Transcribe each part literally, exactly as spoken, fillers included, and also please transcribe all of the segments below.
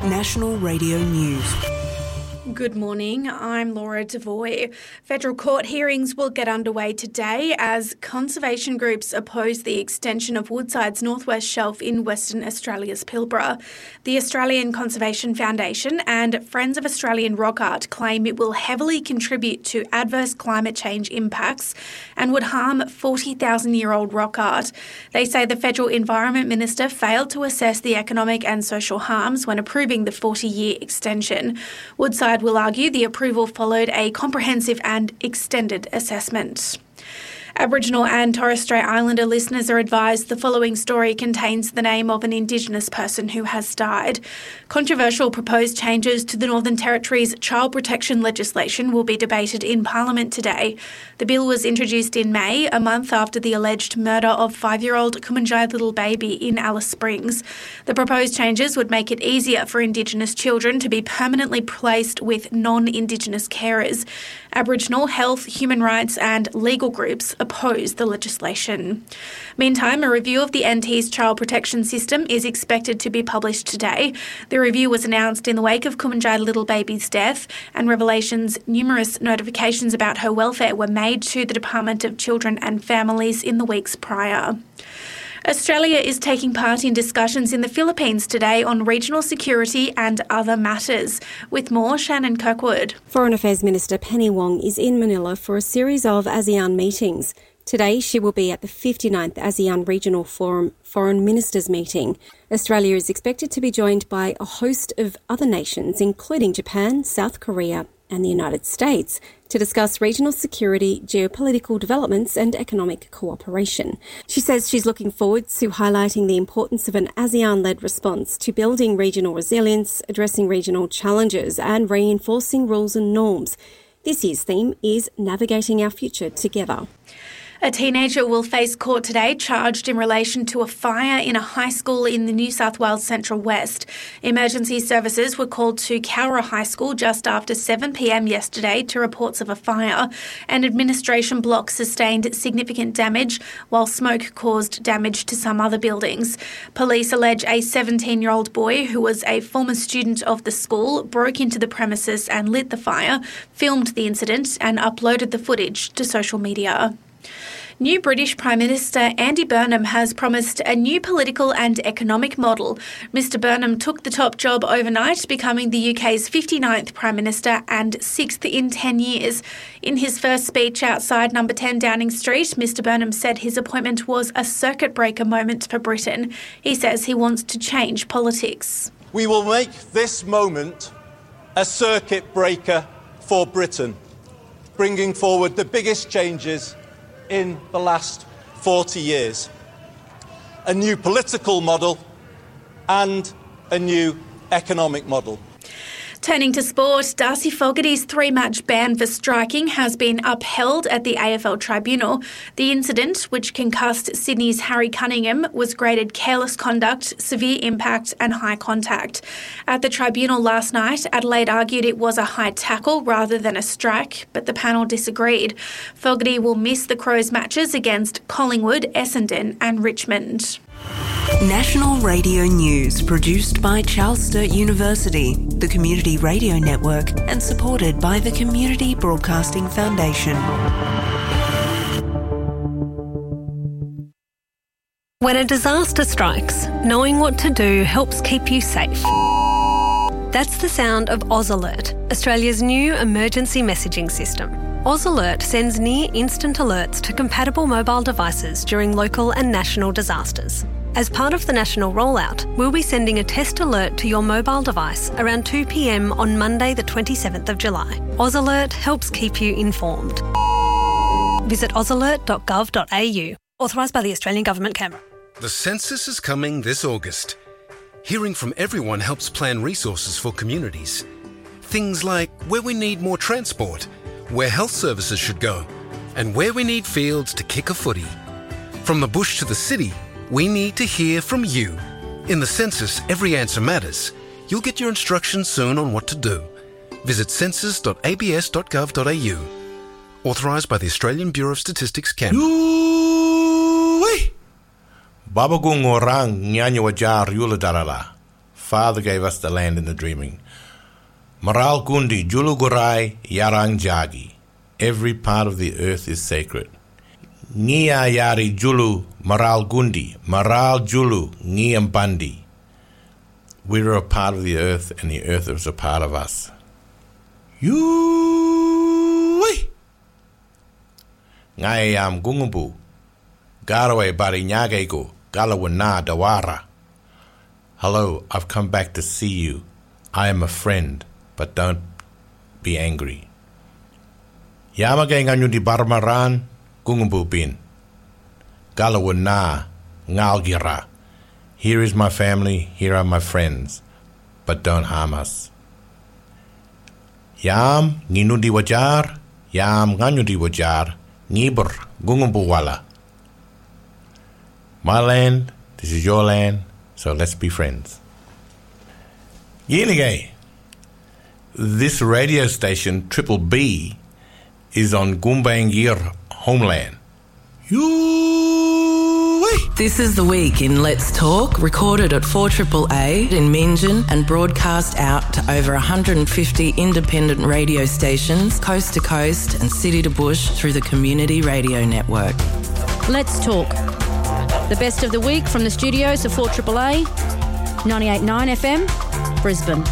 National Radio News. Good morning, I'm Laura Devoy. Federal court hearings will get underway today as conservation groups oppose the extension of Woodside's Northwest Shelf in Western Australia's Pilbara. The Australian Conservation Foundation and Friends of Australian Rock Art claim it will heavily contribute to adverse climate change impacts and would harm forty thousand year old rock art. They say the Federal Environment Minister failed to assess the economic and social harms when approving the forty year extension. Woodside will argue the approval followed a comprehensive and extended assessment. Aboriginal and Torres Strait Islander listeners are advised the following story contains the name of an Indigenous person who has died. Controversial proposed changes to the Northern Territory's child protection legislation will be debated in Parliament today. The bill was introduced in May, a month after the alleged murder of five-year-old Kumanjai Little Baby in Alice Springs. The proposed changes would make it easier for Indigenous children to be permanently placed with non-Indigenous carers. Aboriginal health, human rights and legal groups oppose the legislation. Meantime, a review of the N T's child protection system is expected to be published today. The review was announced in the wake of Kumanjai Little Baby's death, and Revelation's numerous notifications about her welfare were made to the Department of Children and Families in the weeks prior. Australia is taking part in discussions in the Philippines today on regional security and other matters. With more, Shannon Kirkwood. Foreign Affairs Minister Penny Wong is in Manila for a series of ASEAN meetings. Today, she will be at the fifty-ninth ASEAN Regional Forum Foreign Ministers meeting. Australia is expected to be joined by a host of other nations, including Japan, South Korea and the United States, to discuss regional security, geopolitical developments and economic cooperation. She says she's looking forward to highlighting the importance of an ASEAN-led response to building regional resilience, addressing regional challenges and reinforcing rules and norms. This year's theme is Navigating Our Future Together. A teenager will face court today charged in relation to a fire in a high school in the New South Wales Central West. Emergency services were called to Cowra High School just after seven p m yesterday to reports of a fire. An administration block sustained significant damage, while smoke caused damage to some other buildings. Police allege a seventeen-year-old boy who was a former student of the school broke into the premises and lit the fire, filmed the incident and uploaded the footage to social media. New British Prime Minister Andy Burnham has promised a new political and economic model. Mister Burnham took the top job overnight, becoming the U K's fifty-ninth Prime Minister and sixth in ten years. In his first speech outside number ten Downing Street, Mister Burnham said his appointment was a circuit breaker moment for Britain. He says he wants to change politics. We will make this moment a circuit breaker for Britain, bringing forward the biggest changes in the last forty years. A new political model and a new economic model. Turning to sport, Darcy Fogarty's three-match ban for striking has been upheld at the A F L Tribunal. The incident, which concussed Sydney's Harry Cunningham, was graded careless conduct, severe impact and high contact. At the Tribunal last night, Adelaide argued it was a high tackle rather than a strike, but the panel disagreed. Fogarty will miss the Crows matches against Collingwood, Essendon and Richmond. National Radio News, produced by Charles Sturt University, the Community Radio Network, and supported by the Community Broadcasting Foundation. When a disaster strikes, knowing what to do helps keep you safe. That's the sound of Oz Alert, Australia's new emergency messaging system. Oz Alert sends near-instant alerts to compatible mobile devices during local and national disasters. As part of the national rollout, we'll be sending a test alert to your mobile device around two p m on Monday the twenty-seventh of July. Oz Alert helps keep you informed. Visit oz alert dot gov dot a u. Authorised by the Australian Government, Canberra. The census is coming this August. Hearing from everyone helps plan resources for communities. Things like where we need more transport, where health services should go, and where we need fields to kick a footy. From the bush to the city, we need to hear from you. In the census, every answer matters. You'll get your instructions soon on what to do. Visit census dot a b s dot gov dot a u. Authorised by the Australian Bureau of Statistics, Canberra. Babagung orang nyanyi wajar yula darala. Father gave us the land in the dreaming. Maral Gundi, Julu Gurai, Yarang Jagi. Every part of the earth is sacred. Ngia Yari Julu, Maral Gundi, Maral Julu, Ngiambandi. We're a part of the earth, and the earth is a part of us. Yui! Ngai am Gungumbu, Garaway Bari Nyagego, Galawana Dawara. Hello, I've come back to see you. I am a friend, but don't be angry. Yamagay Nganyundi Barmaran, Gungumbu Bin, Galawana, Ngalgira. Here is my family, here are my friends, but don't harm us. Yam Ninundi Wajar, Yam Nganyundi Wajar, Nibur, Gungumbuwala. My land, this is your land, so let's be friends. Yenigay, this radio station, Triple B, is on Gumbaynggirr homeland. This is The Week in Let's Talk, recorded at four triple A in Meanjin and broadcast out to over one hundred fifty independent radio stations, coast to coast and city to bush through the Community Radio Network. Let's Talk. The best of the week from the studios of four triple A, ninety-eight point nine F M, Brisbane.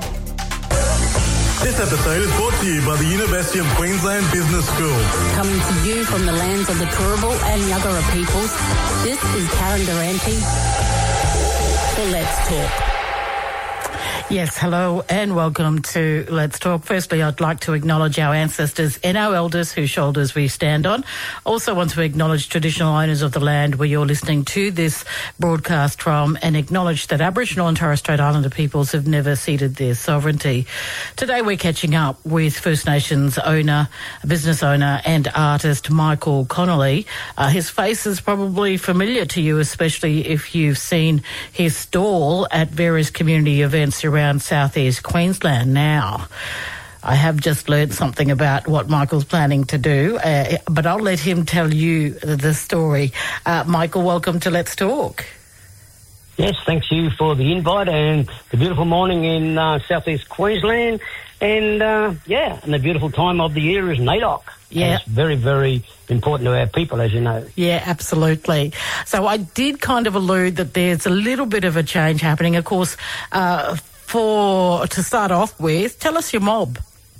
This episode is brought to you by the University of Queensland Business School. Coming to you from the lands of the Turrbal and Yuggera peoples, this is Karen Durante for Let's Talk. Yes, hello and welcome to Let's Talk. Firstly, I'd like to acknowledge our ancestors and our elders whose shoulders we stand on. Also want to acknowledge traditional owners of the land where you're listening to this broadcast from, and acknowledge that Aboriginal and Torres Strait Islander peoples have never ceded their sovereignty. Today we're catching up with First Nations owner, business owner and artist Michael Connolly. Uh, his face is probably familiar to you, especially if you've seen his stall at various community events around around southeast Queensland. Now, I have just learned something about what Michael's planning to do, uh, but I'll let him tell you the story. Uh, Michael, welcome to Let's Talk. Yes, thanks you for the invite and the beautiful morning in uh, southeast Queensland. And, uh, yeah, and the beautiful time of the year is NAIDOC. Yeah. It's very, very important to our people, as you know. Yeah, absolutely. So I did kind of allude that there's a little bit of a change happening. Of course, uh, for to start off with, tell us your mob.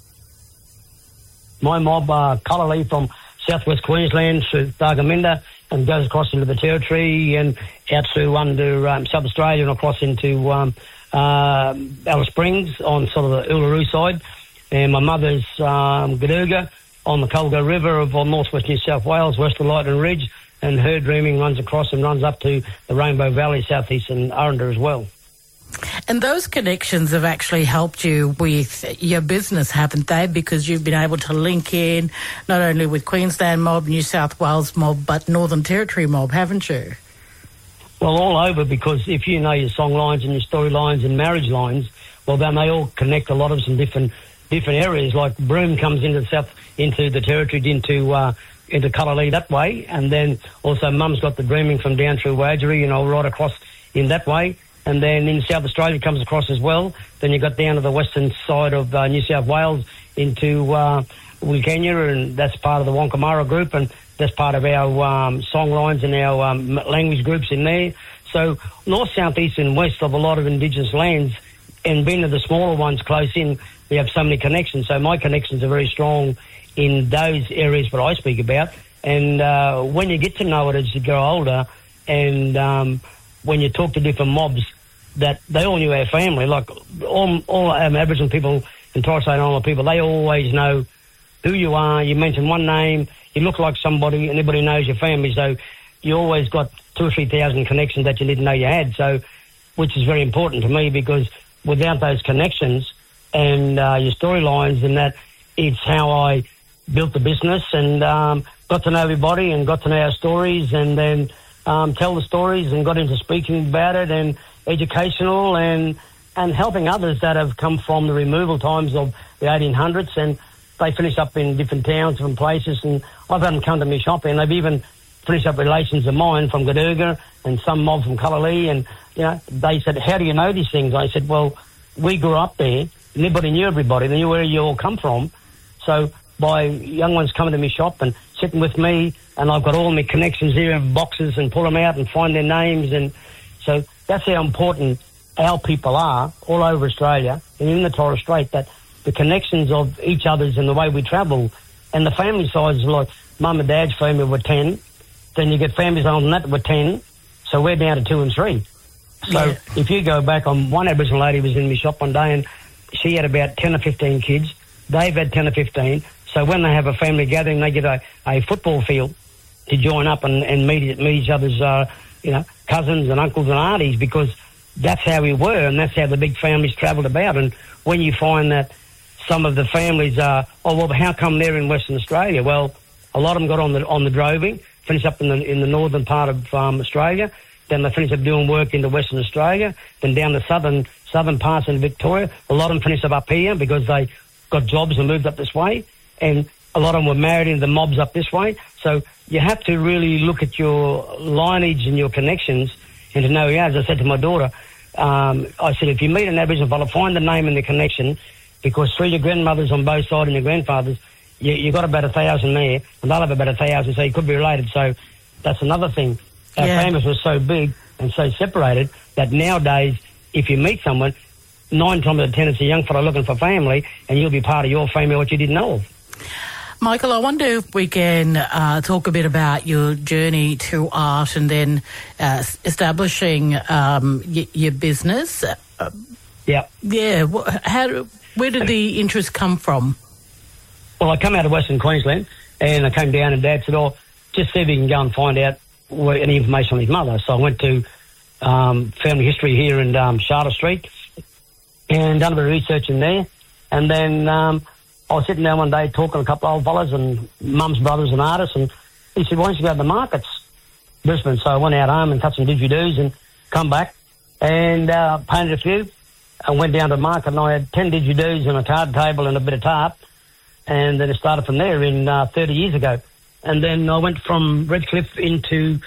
My mob, uh, Connolly from southwest Queensland to Dargaminda and goes across into the Territory and out to under um, South Australia and across into um, uh, Alice Springs on sort of the Uluru side. And my mother's um, Gaduga on the Colga River of on northwest New South Wales, west of Lightning Ridge, and her dreaming runs across and runs up to the Rainbow Valley, southeast and Aranda as well. And those connections have actually helped you with your business, haven't they? Because you've been able to link in not only with Queensland mob, New South Wales mob, but Northern Territory mob, haven't you? Well, all over, because if you know your song lines and your story lines and marriage lines, well, then they all connect a lot of some different different areas. Like Broome comes into the south, into the Territory, into uh, into Cullowly that way, and then also Mum's got the dreaming from down through Wajarri, you know, right across in that way. And then in South Australia comes across as well. Then you got down to the western side of uh, New South Wales into uh, Wilcannia, and that's part of the Wonkamara group, and that's part of our um, song lines and our um, language groups in there. So north, south, east and west of a lot of Indigenous lands, and being to the smaller ones close in, we have so many connections. So my connections are very strong in those areas that I speak about. And uh, when you get to know it as you grow older, and um, when you talk to different mobs, that they all knew our family. Like all, all um, Aboriginal people and Torres Strait Islander people, they always know who you are. You mention one name, you look like somebody, and everybody knows your family. So you always got two or three thousand connections that you didn't know you had. So, which is very important to me, because without those connections and uh, your storylines and that, it's how I built the business and um, got to know everybody and got to know our stories, and then um, tell the stories and got into speaking about it and educational and and helping others that have come from the removal times of the eighteen hundreds, and they finish up in different towns, different places, and I've had them come to me shopping, and they've even finished up relations of mine from Gadurga and some mob from Cullowhee, and, you know, they said, how do you know these things? I said, well, we grew up there. Everybody knew everybody. They knew where you all come from. So by young ones coming to my shop and sitting with me, and I've got all my connections here in boxes and pull them out and find their names. And so that's how important our people are all over Australia and in the Torres Strait, that the connections of each other's and the way we travel, and the family sizes, like mum and dad's family were ten, then you get families older than that were ten, so we're down to two and three. So yeah. If you go back on, one Aboriginal lady was in my shop one day and she had about ten or fifteen kids. They've had ten or fifteen. So when they have a family gathering, they get a, a football field to join up and, and meet, meet each other's, uh, you know, cousins and uncles and aunties, because that's how we were, and that's how the big families travelled about. And when you find that some of the families are, oh, well, how come they're in Western Australia? Well, a lot of them got on the on the droving, finished up in the in the northern part of um, Australia. Then they finished up doing work into Western Australia. Then down the southern southern parts in Victoria. A lot of them finished up up here because they got jobs and moved up this way. And a lot of them were married into the mobs up this way. So you have to really look at your lineage and your connections and to know, yeah, as I said to my daughter, um, I said, if you meet an Aboriginal fella, find the name and the connection, because through your grandmothers on both sides and your grandfathers, you, you got about a thousand there, and they'll have about a thousand, so you could be related. So that's another thing. Our Yeah. families were so big and so separated that nowadays, if you meet someone, nine times out of ten, it's a young fella looking for family, and you'll be part of your family what you didn't know of. Michael, I wonder if we can uh, talk a bit about your journey to art and then uh, establishing um, y- your business. Uh, yeah. Yeah. Wh- how? Where did the interest come from? Well, I come out of Western Queensland, and I came down, and Dad said, oh, just see if you can go and find out what, any information on his mother. So I went to um, Family History here in um, Charlotte Street and done a bit of research in there. And then um, I was sitting down one day talking to a couple of old fellas and mum's brothers and artists, and he said, why don't you go to the markets, Brisbane? So I went out home and cut some didgeridoos and come back and uh, painted a few. I went down to the market and I had ten didgeridoos and a card table and a bit of tarp. And then it started from there in uh, thirty years ago. And then I went from Redcliffe into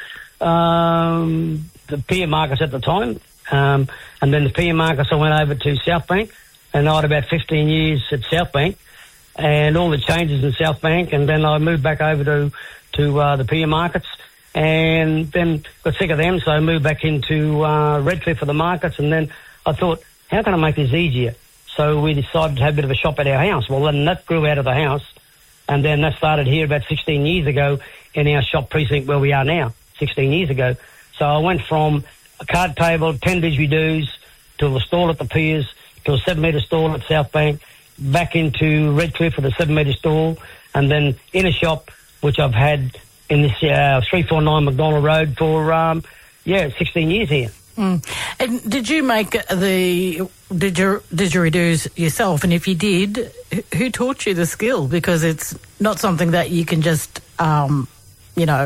um, the Pier Markets at the time. Um, and then the Pier Markets, I went over to South Bank. And I had about fifteen years at South Bank and all the changes in South Bank. And then I moved back over to, to uh, the Pier Markets. And then got sick of them, so I moved back into uh, Redcliffe for the markets. And then I thought, how can I make this easier? So we decided to have a bit of a shop at our house. Well, then that grew out of the house, and then that started here about sixteen years ago in our shop precinct where we are now, sixteen years ago. So I went from a card table, ten didgeridoos, to a stall at the Piers, to a seven-metre stall at South Bank, back into Redcliffe with a seven-metre stall, and then in a shop, which I've had in this uh, three forty-nine McDonald Road for, um, yeah, sixteen years here. Mm. And did you make the didger, didgeridoos yourself? And if you did, who taught you the skill? Because it's not something that you can just, um, you know,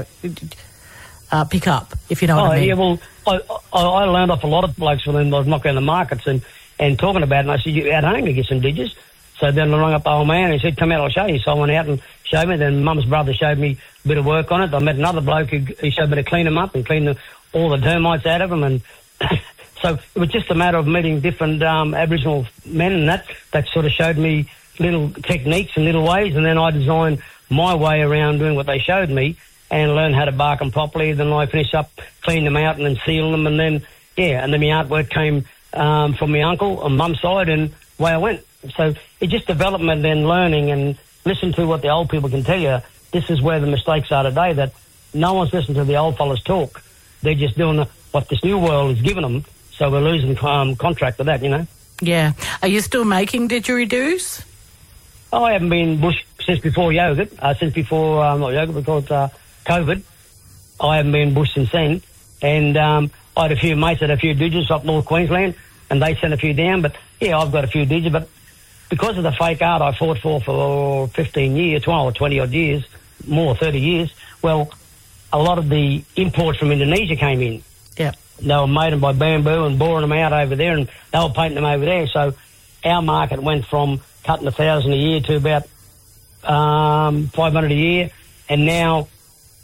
uh, pick up, if you know oh, what I mean. Yeah, well, I, I, I learned off a lot of blokes when I was knocking the markets and, and talking about it. And I said, you at home, you get some digits. So then I rang up the old man and he said, come out, I'll show you. So I went out and showed me. Then Mum's brother showed me a bit of work on it. I met another bloke who he showed me to clean them up and clean the, all the termites out of them. And so it was just a matter of meeting different um, Aboriginal men, and that, that sort of showed me little techniques and little ways. And then I designed my way around doing what they showed me and learned how to bark them properly. Then I finished up, cleaned them out and then sealed them. And then, yeah, and then my artwork came um, from my uncle on mum's side, and away I went. So it's just development and learning, and listen to what the old people can tell you. This is where the mistakes are today, that no one's listening to the old fellas talk. They're just doing what this new world has given them, so we're losing um, contract with that, you know. Yeah. Are you still making didgeridoos? Oh, I haven't been bush since before yogurt, uh, since before, um, not yogurt, because uh, COVID. I haven't been bush since then. And um, I had a few mates that had a few digits up North Queensland, and they sent a few down. But, yeah, I've got a few digits. But because of the fake art I fought for for fifteen years, twelve or twenty-odd years, more, thirty years, well, a lot of the imports from Indonesia came in. Yeah. They were made them by bamboo and boring them out over there, and they were painting them over there. So our market went from cutting a thousand a year to about um, five hundred a year, and now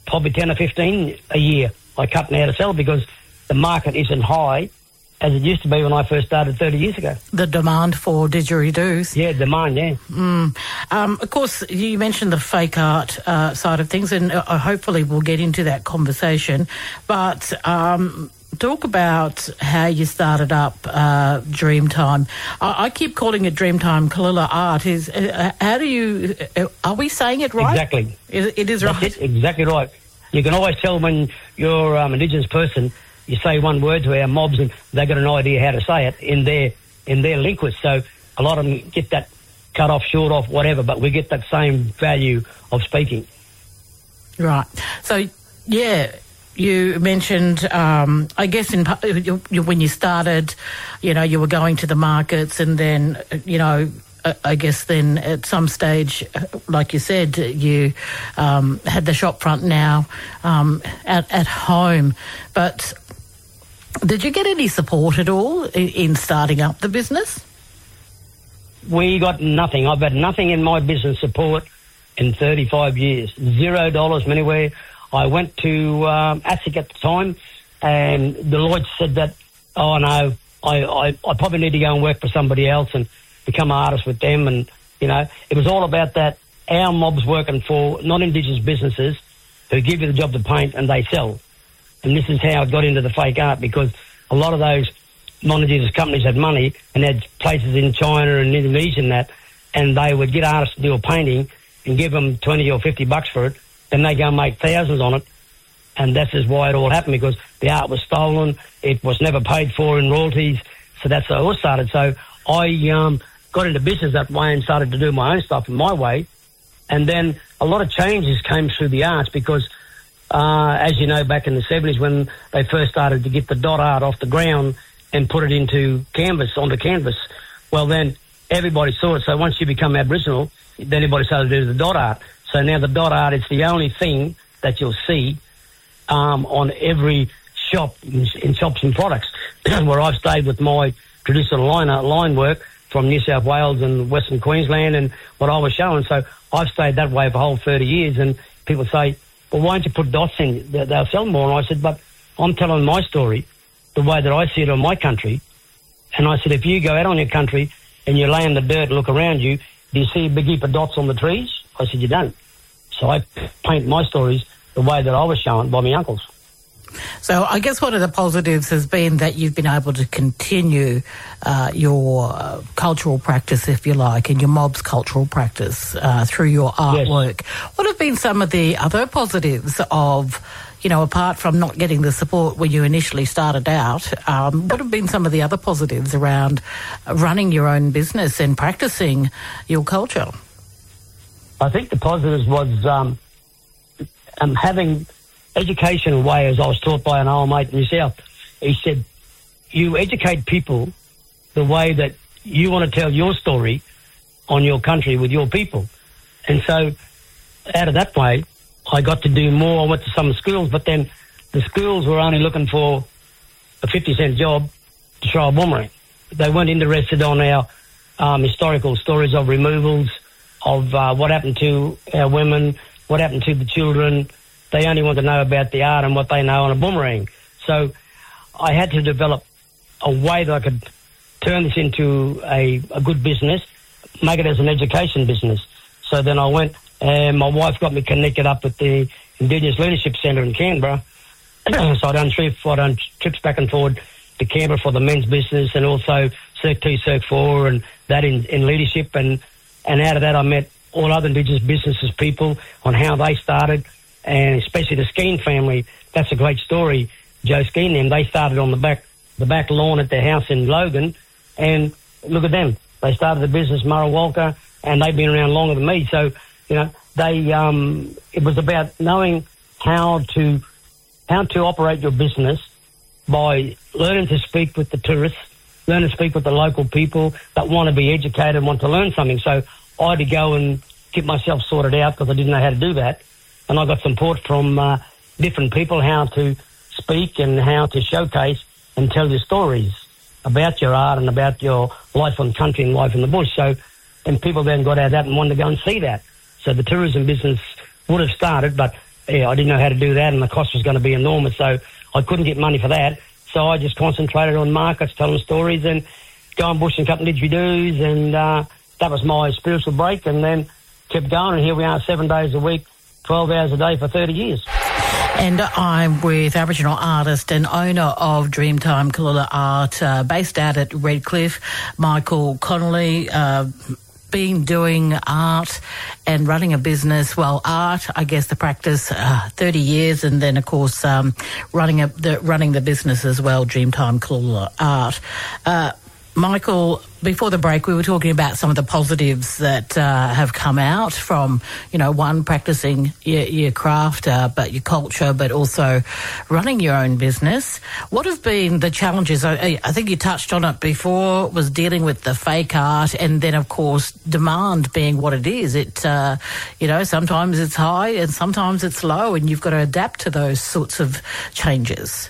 probably ten or fifteen a year I cut now to sell because the market isn't high as it used to be when I first started thirty years ago. The demand for didgeridoos. Yeah, demand, yeah. Mm. Um, of course, you mentioned the fake art uh, side of things, and uh, hopefully we'll get into that conversation. But um, talk about how you started up uh, Dreamtime. I, I keep calling it Dreamtime Kalilla Art. Is uh, how do you? Uh, are we saying it right? Exactly. It, it is That's right. It, exactly right. You can always tell when you're um, an Indigenous person. You say one word to our mobs, and they got an idea how to say it in their in their linguist. So a lot of them get that cut off, short off, whatever. But we get that same value of speaking. Right. So yeah. You mentioned, um, I guess, in you, you, when you started, you know, you were going to the markets, and then, you know, I, I guess then at some stage, like you said, you um, had the shop front now um, at, at home. But did you get any support at all in, in starting up the business? We got nothing. I've had nothing in my business support in thirty-five years. Zero dollars anywhere. I went to um, ASIC at the time, and Deloitte said that, oh, no, I, I, I probably need to go and work for somebody else and become an artist with them. And, you know, it was all about that. Our mob's working for non-Indigenous businesses who give you the job to paint and they sell. And this is how I got into the fake art, because a lot of those non-Indigenous companies had money and had places in China and Indonesia and that, and they would get artists to do a painting and give them twenty or fifty bucks for it. Then they go and make thousands on it, and that's just why it all happened, because the art was stolen, it was never paid for in royalties, so that's how it all started. So I um, got into business that way and started to do my own stuff in my way, and then a lot of changes came through the arts because, uh, as you know, back in the seventies when they first started to get the dot art off the ground and put it into canvas, onto canvas, well then everybody saw it. So once you become Aboriginal, then everybody started to do the dot art. So now the dot art is the only thing that you'll see um, on every shop in, in shops and products. Where I've stayed with my traditional line art line work from New South Wales and Western Queensland and what I was showing. So I've stayed that way for a whole thirty years. And people say, well, why don't you put dots in? They'll sell more. And I said, but I'm telling my story the way that I see it on my country. And I said, if you go out on your country and you lay in the dirt and look around you, do you see a big heap of dots on the trees? I said, you don't. So I paint my stories the way that I was shown by my uncles. So I guess one of the positives has been that you've been able to continue uh, your uh, cultural practice, if you like, and your mob's cultural practice uh, through your artwork. Yes. What have been some of the other positives of, you know, apart from not getting the support when you initially started out, um, what have been some of the other positives around running your own business and practicing your culture? I think the positives was um, um, having educational way, as I was taught by an old mate in the South. He said, you educate people the way that you want to tell your story on your country with your people. And so out of that way, I got to do more. I went to some schools, but then the schools were only looking for a fifty cent job to throw a boomerang. They weren't interested on our um, historical stories of removals, of uh, what happened to our women, what happened to the children. They only want to know about the art and what they know on a boomerang. So I had to develop a way that I could turn this into a, a good business, make it as an education business. So then I went, and my wife got me connected up with the Indigenous Leadership Centre in Canberra. So I done trips, I done trips back and forward to Canberra for the men's business, and also Circ two, Circ four, and that in, in leadership. And And out of that, I met all other Indigenous businesses people on how they started, and especially the Skeen family. That's a great story. Joe Skeen, them, they started on the back the back lawn at their house in Logan, and look at them. They started the business, Murrawalka, and they've been around longer than me. So, you know, they um, it was about knowing how to how to operate your business by learning to speak with the tourists, learn to speak with the local people that want to be educated and want to learn something. So I had to go and get myself sorted out because I didn't know how to do that. And I got support from uh, different people how to speak and how to showcase and tell your stories about your art and about your life on country and life in the bush. So, and people then got out of that and wanted to go and see that. So the tourism business would have started, but yeah, I didn't know how to do that, and the cost was going to be enormous, so I couldn't get money for that. So I just concentrated on markets, telling stories, and going bush and cutting didgeridoos, and uh, that was my spiritual break, and then kept going, and here we are seven days a week, twelve hours a day for thirty years. And I'm with Aboriginal artist and owner of Dreamtime Kalula Art, uh, based out at Redcliffe, Michael Connolly. Uh, been doing art and running a business. Well, art, I guess the practice, uh, thirty years, and then of course um, running a, the running the business as well. Dreamtime Kalula Art. Uh, Michael, before the break, we were talking about some of the positives that uh, have come out from, you know, one, practicing your, your craft, uh, but your culture, but also running your own business. What have been the challenges? I, I think you touched on it before, was dealing with the fake art, and then, of course, demand being what it is. It, uh, you know, sometimes it's high and sometimes it's low, and you've got to adapt to those sorts of changes.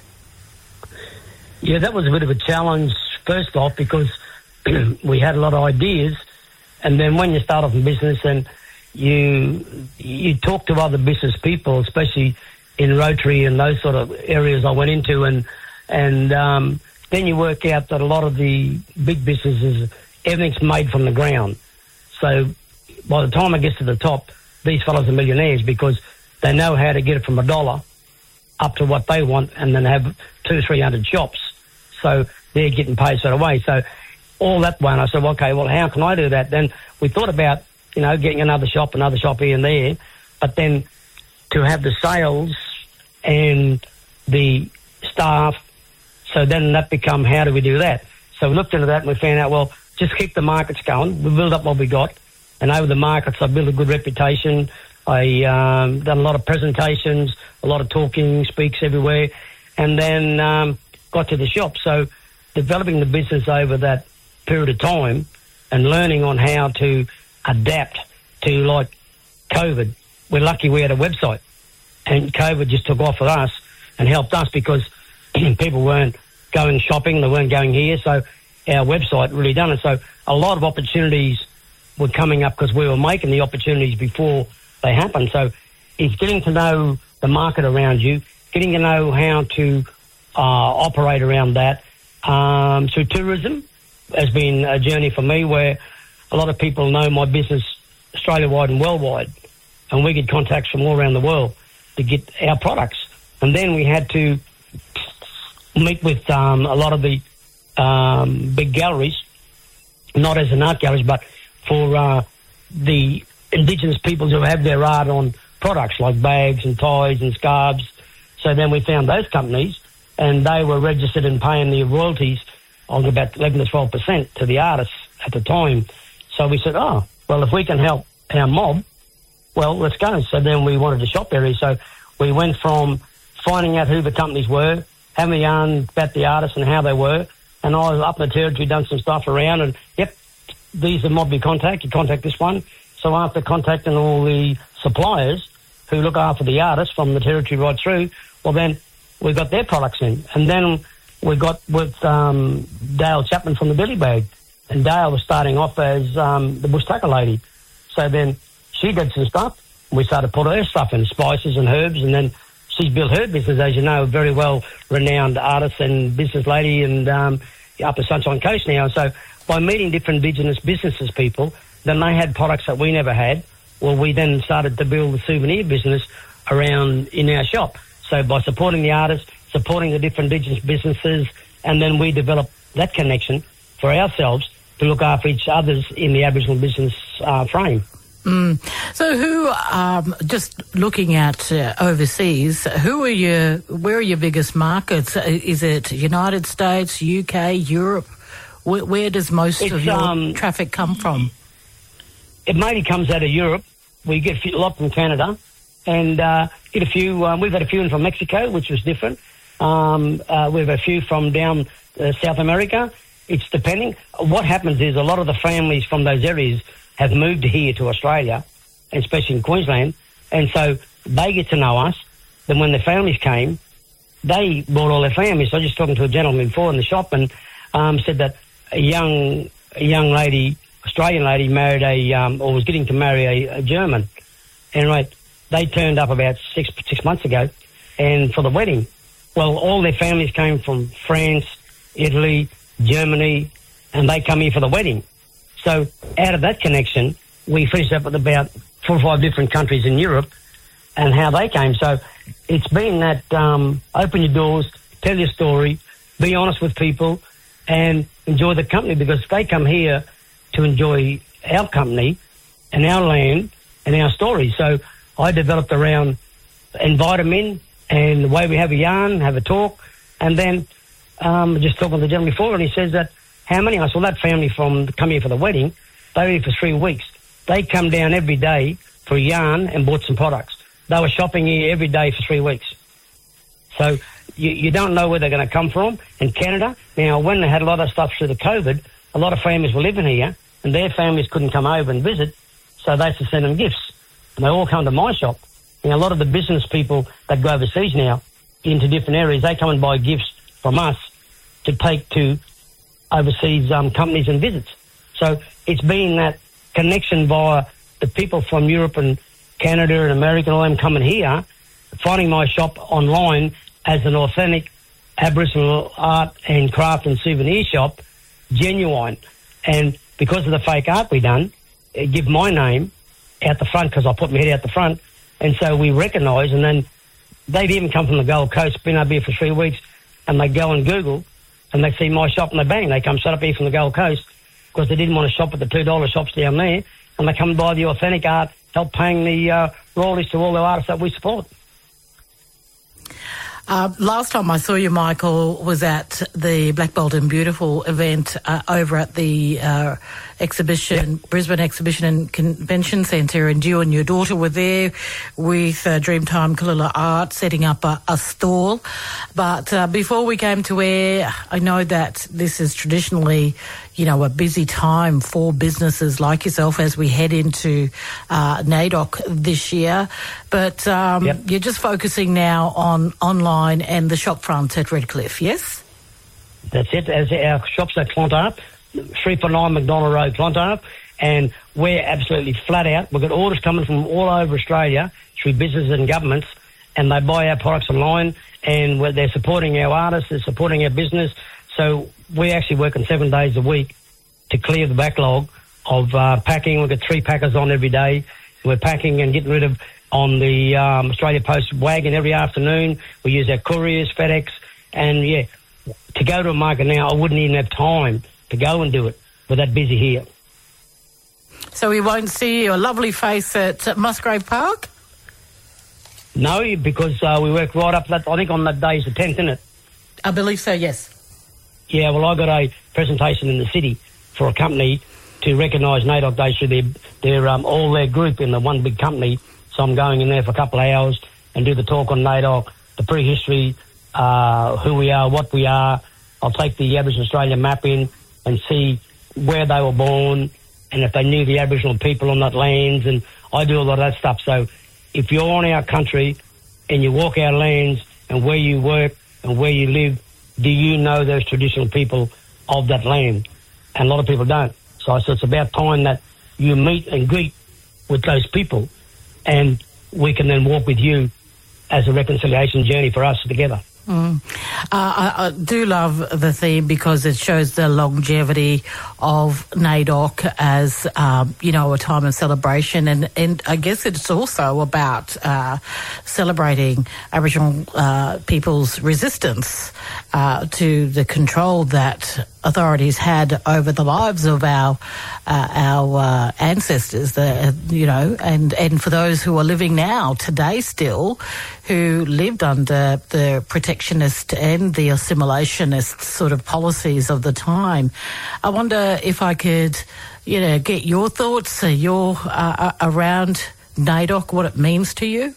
Yeah, that was a bit of a challenge, first off, because we had a lot of ideas, and then when you start off in business and you you talk to other business people, especially in Rotary and those sort of areas I went into, and and um, then you work out that a lot of the big businesses, everything's made from the ground. So by the time it gets to the top, these fellas are millionaires because they know how to get it from a dollar up to what they want, and then have two, three hundred shops. So they're getting paid straight away. So all that way, and I said, well, okay, well, how can I do that? Then we thought about, you know, getting another shop, another shop here and there, but then to have the sales and the staff, so then that become, how do we do that? So we looked into that and we found out, well, just keep the markets going. We build up what we got, and over the markets, I built a good reputation. I um, done a lot of presentations, a lot of talking, speaks everywhere, and then um, got to the shop. So developing the business over that period of time and learning on how to adapt to, like, COVID. We're lucky we had a website, and COVID just took off for us and helped us because people weren't going shopping, they weren't going here, so our website really done it. So a lot of opportunities were coming up because we were making the opportunities before they happened. So it's getting to know the market around you, getting to know how to uh, operate around that. Um, so tourism has been a journey for me where a lot of people know my business Australia-wide and worldwide, and we get contacts from all around the world to get our products. And then we had to meet with um, a lot of the um, big galleries, not as an art galleries, but for uh, the Indigenous peoples who have their art on products like bags and ties and scarves. So then we found those companies, and they were registered and paying the royalties on about eleven to twelve percent to the artists at the time. So we said, oh, well, if we can help our mob, well, let's go. So then we wanted a shop area. So we went from finding out who the companies were, having a yarn about the artists and how they were, and I was up in the territory, done some stuff around, and, yep, these are mob you contact, you contact this one. So after contacting all the suppliers who look after the artists from the territory right through, well, then we got their products in. And then we got with um, Dale Chapman from the Billy Bag. And Dale was starting off as um, the Bush Tucker lady. So then she did some stuff. We started to put her stuff in, spices and herbs, and then she's built her business, as you know, a very well-renowned artist and business lady, and um, up the Sunshine Coast now. So by meeting different Indigenous businesses people, then they had products that we never had. Well, we then started to build the souvenir business around in our shop. So by supporting the artists, supporting the different Indigenous businesses, and then we developed that connection for ourselves to look after each other's in the Aboriginal business uh, frame. Mm. So who, um, just looking at uh, overseas, who are your, where are your biggest markets? Is it United States, U K, Europe? Where, where does most it's, of your um, traffic come from? It mainly comes out of Europe. We get a, few, a lot from Canada, and uh, get a few, um, we've had a few in from Mexico, which was different. Um, uh, we've a few from down uh, South America. It's depending. What happens is a lot of the families from those areas have moved here to Australia, especially in Queensland, and so they get to know us. Then when the families came, they brought all their families. So I was just talking to a gentleman before in the shop, and um, said that a young a young lady, Australian lady, married a, um, or was getting to marry a, a German. And right, they turned up about six six months ago, and for the wedding. Well, all their families came from France, Italy, Germany, and they come here for the wedding. So out of that connection, we finished up with about four or five different countries in Europe and how they came. So it's been that um, open your doors, tell your story, be honest with people, and enjoy the company, because they come here to enjoy our company and our land and our story. So I developed around, invite them in, and the way we have a yarn, have a talk, and then um, just talking to the gentleman before, and he says that, how many? I saw that family from come here for the wedding. They were here for three weeks. They come down every day for a yarn and bought some products. They were shopping here every day for three weeks. So you, you don't know where they're going to come from. In Canada, now, when they had a lot of stuff through the COVID, a lot of families were living here, and their families couldn't come over and visit, so they had to send them gifts. And they all come to my shop. Now, a lot of the business people that go overseas now into different areas, they come and buy gifts from us to take to overseas um, companies and visits. So it's been that connection via the people from Europe and Canada and America and all them coming here, finding my shop online as an authentic Aboriginal art and craft and souvenir shop, genuine. And because of the fake art we done, it give my name out the front, because I put my head out the front, and so we recognise. And then they'd even come from the Gold Coast, been up here for three weeks, and they go and Google, and they see my shop, and they bang, they come set up here from the Gold Coast, because they didn't want to shop at the two dollar shops down there, and they come and buy the authentic art, help paying the uh, royalties to all the artists that we support. Uh, last time I saw you, Michael, was at the Black Bold and Beautiful event uh, over at the uh, exhibition, yep. Brisbane Exhibition and Convention Centre, and you and your daughter were there with uh, Dreamtime Kalula Art setting up a, a stall. But uh, before we came to air, I know that this is traditionally, you know, a busy time for businesses like yourself as we head into uh, NAIDOC this year. But um, yep. you're just focusing now on online and the shop front at Redcliffe, yes? That's it. As our shops at Clontarf, three four nine McDonald Road, Clontarf, and we're absolutely flat out. We've got orders coming from all over Australia through businesses and governments, and they buy our products online, and they're supporting our artists, they're supporting our business. So we're actually working seven days a week to clear the backlog of uh, packing. We've got three packers on every day. We're packing and getting rid of on the um, Australia Post wagon every afternoon. We use our couriers, FedEx, and yeah, to go to a market now, I wouldn't even have time to go and do it. We're that busy here. So we won't see your lovely face at Musgrave Park? No, because uh, we work right up that, I think on that day is the tenth, isn't it? I believe so, yes. Yeah, well, I got a presentation in the city for a company to recognise NAIDOC Day through their, their um, all their group in the one big company. So I'm going in there for a couple of hours and do the talk on NAIDOC, the prehistory, uh, who we are, what we are. I'll take the Aboriginal Australia map in and see where they were born and if they knew the Aboriginal people on that lands, and I do a lot of that stuff. So if you're on our country and you walk our lands and where you work and where you live, do you know those traditional people of that land? And a lot of people don't. So, so it's about time that you meet and greet with those people, and we can then walk with you as a reconciliation journey for us together. Mm. Uh, I, I do love the theme because it shows the longevity of NAIDOC as, um, you know, a time of celebration. And, and I guess it's also about uh, celebrating Aboriginal uh, people's resistance uh, to the control that authorities had over the lives of our uh, our uh, ancestors, the, you know, and, and for those who are living now, today still, who lived under the protectionist and the assimilationist sort of policies of the time. I wonder if I could, you know, get your thoughts, uh, your uh, around NAIDOC, what it means to you.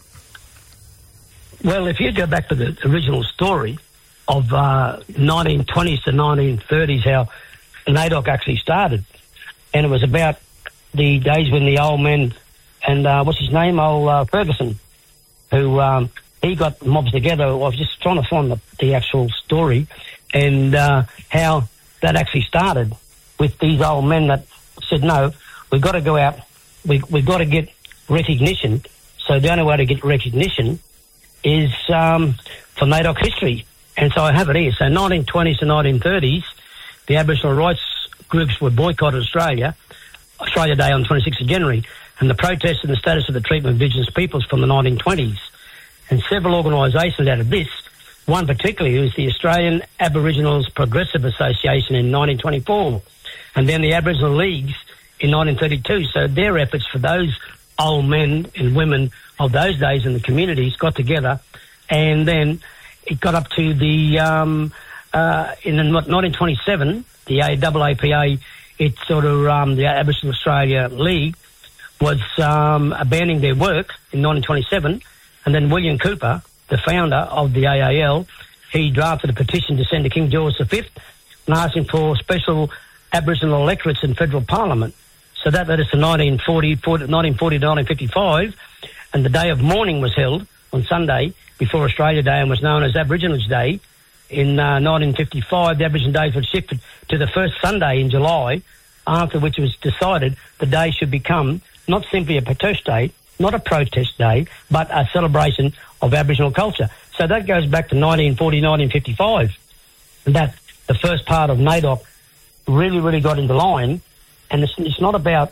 Well, if you go back to the original story of uh, nineteen twenties to nineteen thirties, how NAIDOC actually started, and it was about the days when the old men and uh, what's his name, old uh, Ferguson, who um, he got mobs together. I was just trying to find the, the actual story, and uh, how that actually started with these old men that said, no, we've got to go out, we, we've got to get recognition So the only way to get recognition is um, for NAIDOC history. And so I have it here. So nineteen twenties to nineteen thirties, the Aboriginal rights groups would boycott Australia, Australia Day on the twenty-sixth of January, and the protest and the status of the treatment of Indigenous peoples from the nineteen twenties. And several organisations out of this, one particularly was the Australian Aboriginals Progressive Association in nineteen twenty-four, and then the Aboriginal Leagues in nineteen thirty-two. So their efforts for those old men and women of those days in the communities got together, and then it got up to the, um, uh, in the nineteen twenty-seven, the A A A P A, it sort of, um, the Aboriginal Australia League was um, abandoning their work in nineteen twenty-seven, and then William Cooper, the founder of the A A L, he drafted a petition to send to King George the Fifth and asking for special Aboriginal electorates in federal parliament. So that led us to nineteen forty, nineteen forty to nineteen fifty-five, and the day of mourning was held on Sunday before Australia Day and was known as Aboriginals Day. In uh, nineteen fifty-five, the Aboriginal Days were shifted to the first Sunday in July, after which it was decided the day should become not simply a protest day, not a protest day, but a celebration of Aboriginal culture. So that goes back to nineteen forty, nineteen fifty-five, and that the first part of NAIDOC really, really got into line. And it's, it's not about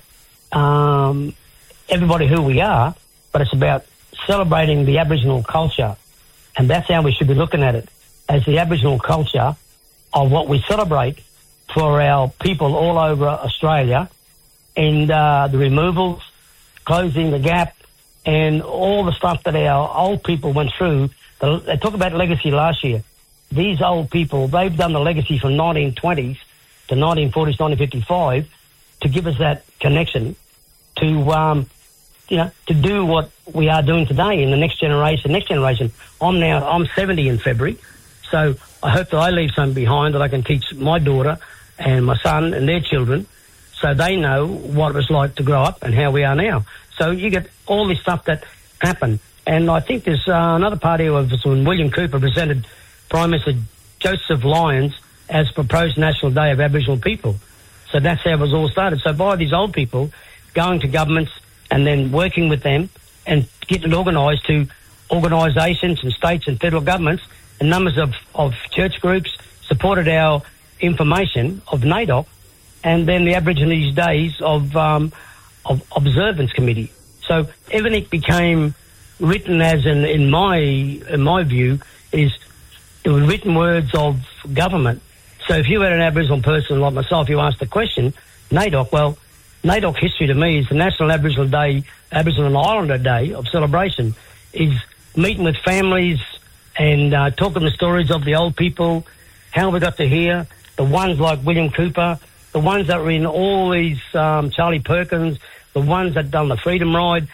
um, everybody who we are, but it's about celebrating the Aboriginal culture. And that's how we should be looking at it, as the Aboriginal culture of what we celebrate for our people all over Australia, and uh, the removals, closing the gap, and all the stuff that our old people went through. They talk about legacy last year. These old people, they've done the legacy from nineteen twenties to nineteen forties, nineteen fifty-five, to give us that connection to, um, you know, to do what we are doing today in the next generation. Next generation. I'm now, I'm seventy in February, so I hope that I leave something behind that I can teach my daughter and my son and their children, so they know what it was like to grow up and how we are now. So you get all this stuff that happened. And I think there's uh, another part here of when William Cooper presented Prime Minister Joseph Lyons as proposed National Day of Aboriginal People. So that's how it was all started. So by these old people going to governments and then working with them and getting organised to organisations and states and federal governments, and numbers of, of church groups supported our information of NAIDOC, and then the Aboriginal Days of, um, of Observance Committee. So everything became written as, in, in my in my view, is it was written words of government. So if you had an Aboriginal person like myself, you asked the question, NAIDOC, well, NAIDOC history to me is the National Aboriginal Day, Aboriginal and Islander Day of celebration, is meeting with families and uh, talking the stories of the old people, how we got to here, the ones like William Cooper, the ones that were in all these, um, Charlie Perkins, the ones that done the Freedom Ride,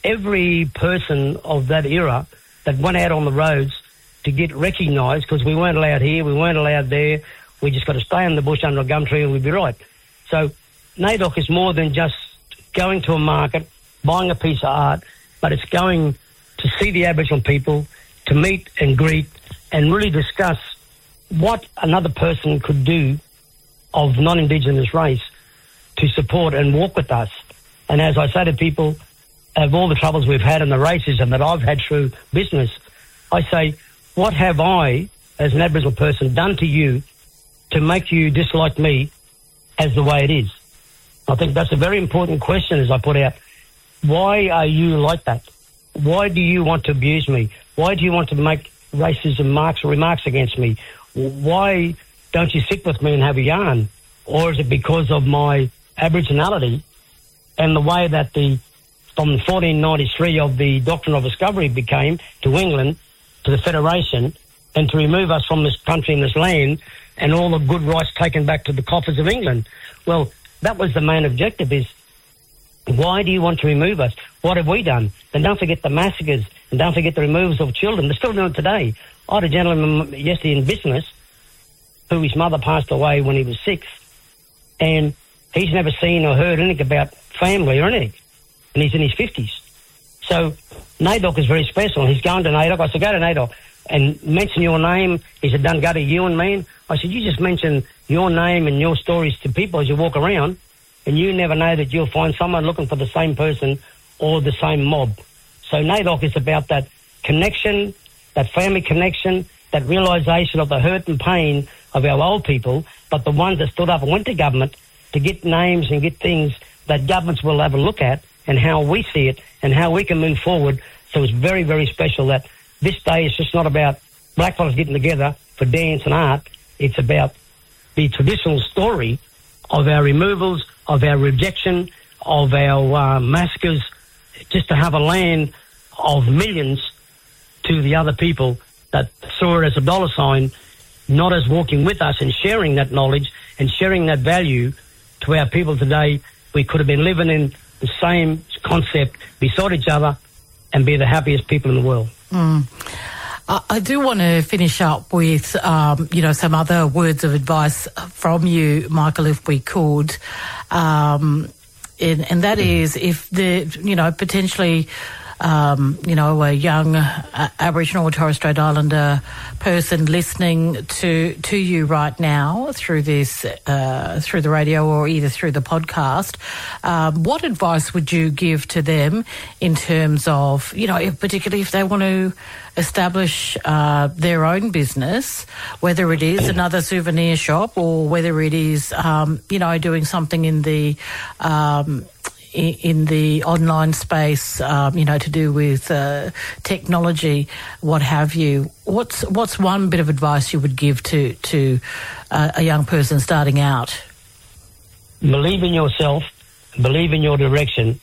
every person of that era that went out on the roads to get recognised, because we weren't allowed here, we weren't allowed there, we just got to stay in the bush under a gum tree and we'd be right. So NAIDOC is more than just going to a market, buying a piece of art, but it's going to see the Aboriginal people, to meet and greet and really discuss what another person could do of non-Indigenous race to support and walk with us. And as I say to people, of all the troubles we've had and the racism that I've had through business, I say, what have I, as an Aboriginal person, done to you to make you dislike me as the way it is? I think that's a very important question, as I put out. Why are you like that? Why do you want to abuse me? Why do you want to make racism marks or remarks against me? Why don't you sit with me and have a yarn? Or is it because of my Aboriginality and the way that the from fourteen ninety-three of the Doctrine of Discovery became to England, to the Federation, and to remove us from this country and this land and all the good rights taken back to the coffers of England? Well, that was the main objective, is why do you want to remove us? What have we done? And don't forget the massacres, and don't forget the removals of children. They're still doing it today. I had a gentleman yesterday in business who his mother passed away when he was six, and he's never seen or heard anything about family or anything, and he's in his fifties. So NAIDOC is very special. He's going to NAIDOC. I said, go to NAIDOC and mention your name. He said, don't go to you and me. I said, you just mention your name and your stories to people as you walk around, and you never know that you'll find someone looking for the same person or the same mob. So N A I D O C is about that connection, that family connection, that realisation of the hurt and pain of our old people, but the ones that stood up and went to government to get names and get things that governments will have a look at and how we see it and how we can move forward. So it's very, very special that this day is just not about black fellas getting together for dance and art. It's about the traditional story of our removals, of our rejection, of our uh, massacres, just to have a land of millions to the other people that saw it as a dollar sign, not as walking with us and sharing that knowledge and sharing that value to our people today. We could have been living in the same concept beside each other and be the happiest people in the world. Mm. I do want to finish up with, um, you know, some other words of advice from you, Michael, if we could. Um, and, and that is if the, you know, potentially, um, you know, a young uh, Aboriginal or Torres Strait Islander person listening to to you right now through this, uh, through the radio or either through the podcast, um, what advice would you give to them in terms of, you know, if, particularly if they want to establish uh, their own business, whether it is another souvenir shop or whether it is, um, you know, doing something in the um, in, in the online space, um, you know, to do with uh, technology, what have you? What's what's one bit of advice you would give to to uh, a young person starting out? Believe in yourself, believe in your direction,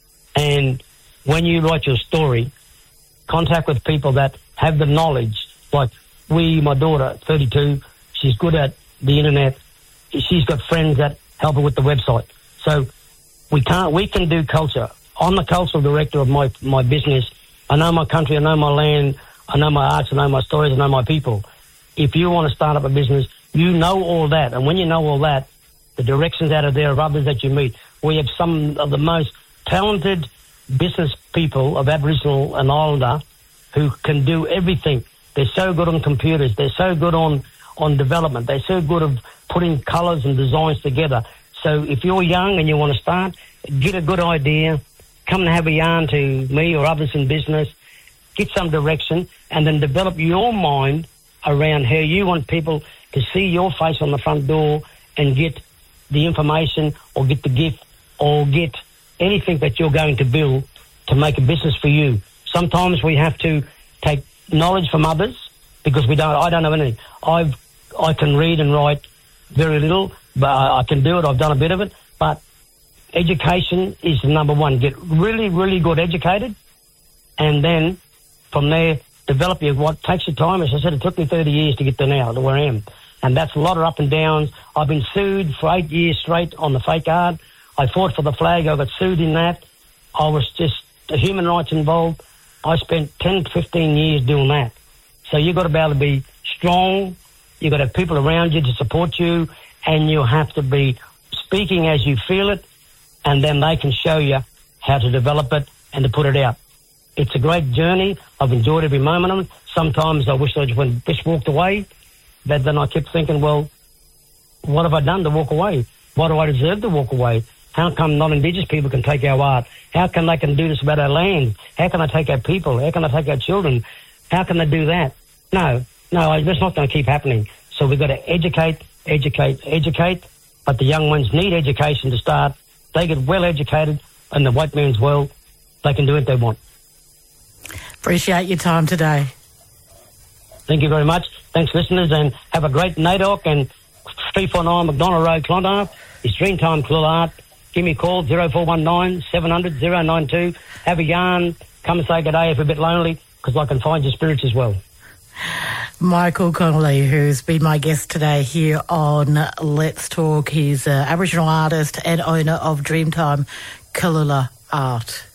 and when you write your story, contact with people that have the knowledge. Like we, my daughter, thirty-two, she's good at the internet. She's got friends that help her with the website. So we can't, we can do culture. I'm the cultural director of my, my business. I know my country, I know my land, I know my arts, I know my stories, I know my people. If you want to start up a business, you know all that. And when you know all that, the directions out of there of others that you meet. We have some of the most talented business people of Aboriginal and Islander who can do everything. They're so good on computers. They're so good on, on development. They're so good at putting colours and designs together. So if you're young and you want to start, get a good idea, come and have a yarn to me or others in business, get some direction, and then develop your mind around how you want people to see your face on the front door and get the information or get the gift or get anything that you're going to build to make a business for you. Sometimes we have to take knowledge from others because we don't. I don't know anything. I've I can read and write very little, but I, I can do it. I've done a bit of it. But education is the number one. Get really, really good educated, and then from there develop your what takes your time. As I said, it took me thirty years to get to now to where I am, and that's a lot of up and downs. I've been sued for eight years straight on the fake art. I fought for the flag. I got sued in that. I was just the human rights involved. I spent ten, fifteen years doing that. So you've got to be able to be strong. You've got to have people around you to support you, and you have to be speaking as you feel it, and then they can show you how to develop it and to put it out. It's a great journey. I've enjoyed every moment of it. Sometimes I wish I just, just walked away, but then I kept thinking, well, what have I done to walk away? Why do I deserve to walk away? How come non-Indigenous people can take our art? How come they can do this about our land? How can they take our people? How can they take our children? How can they do that? No, no, that's not going to keep happening. So we've got to educate, educate, educate. But the young ones need education to start. They get well educated, and the white man's world, they can do what they want. Appreciate your time today. Thank you very much. Thanks, listeners, and have a great N A D O C and three forty-nine McDonald Road, Clontarf. It's Dreamtime Club Art. Give me a call, zero four one nine, seven hundred, zero nine two. Have a yarn. Come and say good day if you're a bit lonely, because I can find your spirits as well. Michael Connolly, who's been my guest today here on Let's Talk. He's an Aboriginal artist and owner of Dreamtime Kalula Art.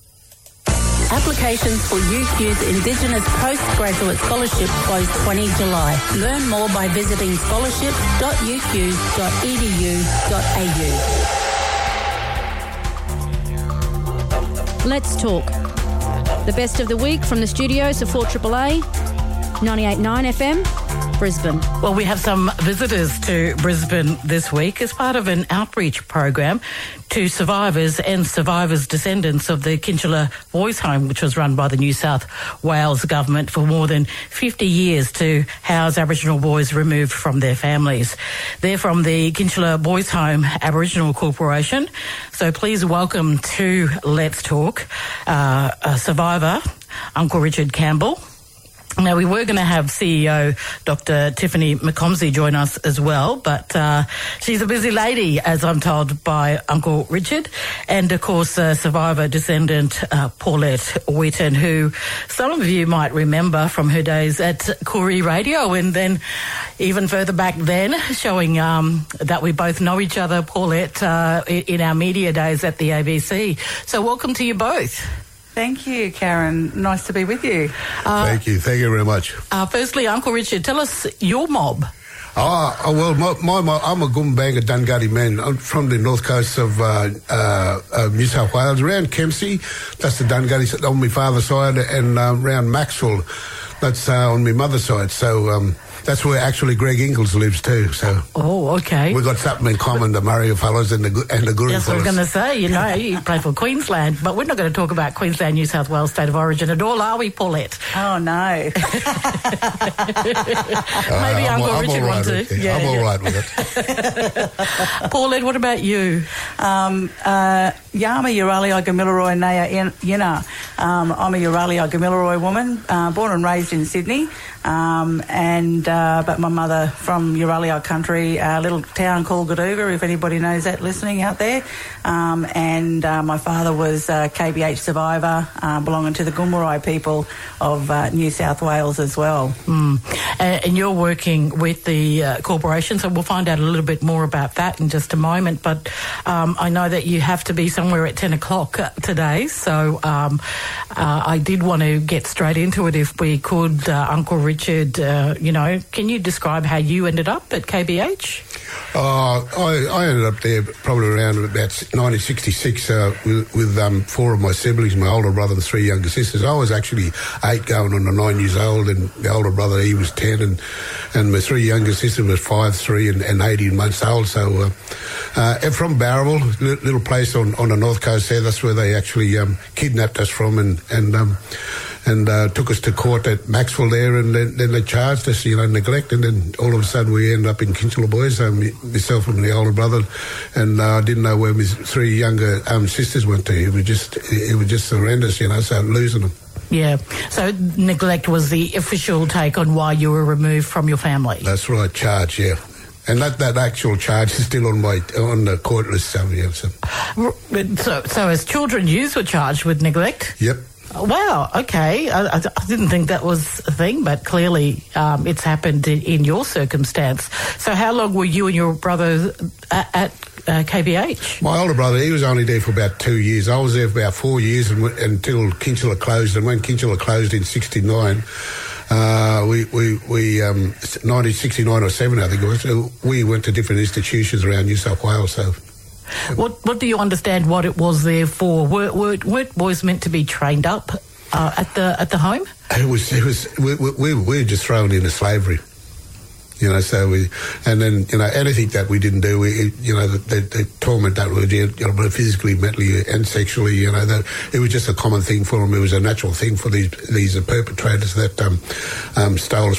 Applications for U Q's Indigenous Postgraduate Scholarship close the twentieth of July. Learn more by visiting scholarships dot u q dot e d u dot a u. Let's Talk. The best of the week from the studios of four A A A, ninety-eight point nine F M Brisbane. Well, we have some visitors to Brisbane this week as part of an outreach program to survivors and survivors' descendants of the Kinchela Boys Home, which was run by the New South Wales government for more than fifty years to house Aboriginal boys removed from their families. They're from the Kinchela Boys Home Aboriginal Corporation. So please welcome to Let's Talk uh, a survivor, Uncle Richard Campbell. Now, we were going to have C E O Doctor Tiffany McComsey join us as well, but uh, she's a busy lady, as I'm told by Uncle Richard, and, of course, uh, survivor descendant uh, Paulette Wheaton, who some of you might remember from her days at Koori Radio, and then even further back then, showing um, that we both know each other, Paulette, uh, in our media days at the A B C. So welcome to you both. Thank you, Karen. Nice to be with you. Uh, Thank you. Thank you very much. Uh, firstly, Uncle Richard, tell us your mob. Oh, oh well, my, my, my, I'm a Gumbanga Dungari man. I'm from the north coast of uh, uh, uh, New South Wales, around Kempsey. That's the Dungari on my father's side, and uh, around Maxwell. That's uh, on my mother's side. So um, that's where actually Greg Ingles lives too. So oh, okay. We've got something in common, the Murray fellows and the and the Goody fellows. Yes, I was going to say, you know, you play for Queensland, but we're not going to talk about Queensland, New South Wales state of origin at all, are we, Paulette? Oh, no. Maybe uh, Uncle I'm Richard right wants to. It. Yeah, I'm yeah. all right with it. Paulette, what about you? Um, uh, Yama Uralia Gamilaroi Naya Yina. Um, I'm a Uralia Gamilaroi woman, uh, born and raised in Sydney, um, and uh, but my mother from Uralia country, a little town called Gadooga, if anybody knows that listening out there. Um, and uh, my father was a K B H survivor, uh, belonging to the Goomera people of uh, New South Wales as well. Mm. And, and you're working with the uh, corporation, so we'll find out a little bit more about that in just a moment. But um, I know that you have to be somewhere at ten o'clock today, so um, uh, I did want to get straight into it if we could. Uh, Uncle Richard, uh, you know, can you describe how you ended up at K B H? Uh, I, I ended up there probably around about nineteen sixty-six uh, with, with um, four of my siblings, my older brother and three younger sisters. I was actually eight going on to nine years old, and the older brother, he was ten, and, and my three younger sisters was five, three and, and eighteen months old. So uh, uh, and from Barraville, little place on, on the north coast there, that's where they actually um, kidnapped us from and, and um, and uh, took us to court at Maxwell there, and then, then they charged us, you know, neglect, and then all of a sudden we ended up in Kinchela Boys, um, myself and the older brother, and I uh, didn't know where my three younger um, sisters went to. It was just, it was just horrendous, you know, so losing them. Yeah, so neglect was the official take on why you were removed from your family. That's right, charge, yeah. And that, that actual charge is still on my on the court list. So, yeah, so. so, so as children, you were charged with neglect? Yep. Wow, okay. I, I, I didn't think that was a thing, but clearly um, it's happened in, in your circumstance. So how long were you and your brother at, at uh, K B H? My older brother, he was only there for about two years. I was there for about four years and, until Kinchela closed. And when Kinchela closed in sixty-nine, uh, we, we, we um, nineteen sixty-nine or seven, I think it was, we went to different institutions around New South Wales, so... What What do you understand what it was there for? Were, were, weren't boys meant to be trained up uh, at the at the home? It was. It was. We, we, we were just thrown into slavery, you know. So we, and then you know anything that we didn't do, we, you know, the, the, the torment that we did, you know, physically, mentally, and sexually, you know, that it was just a common thing for them. It was a natural thing for these these perpetrators that um, um, stole us